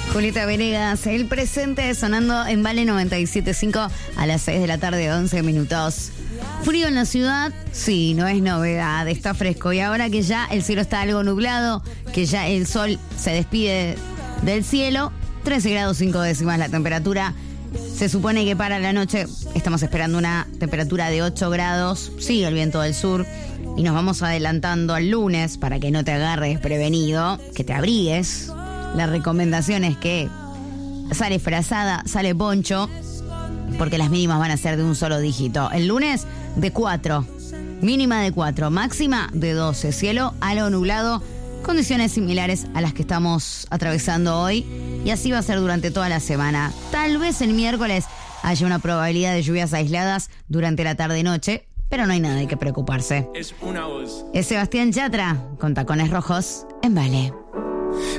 Julieta Venegas, el presente sonando en Vale 97.5 a las 6 de la tarde, 11 minutos. Frío en la ciudad, sí, no es novedad, está fresco. Y ahora que ya el cielo está algo nublado, que ya el sol se despide del cielo, 13 grados 5 décimas la temperatura. Se supone que para la noche estamos esperando una temperatura de 8 grados, sigue el viento del sur. Y nos vamos adelantando al lunes para que no te agarres prevenido, que te abrigues. La recomendación es que sale frazada, sale poncho, porque las mínimas van a ser de un solo dígito. El lunes de 4, mínima de 4, máxima de 12. Cielo algo nublado, condiciones similares a las que estamos atravesando hoy. Y así va a ser durante toda la semana. Tal vez el miércoles haya una probabilidad de lluvias aisladas durante la tarde-noche, pero no hay nada de que preocuparse. Es una voz. Es Sebastián Yatra con Tacones Rojos en Vale.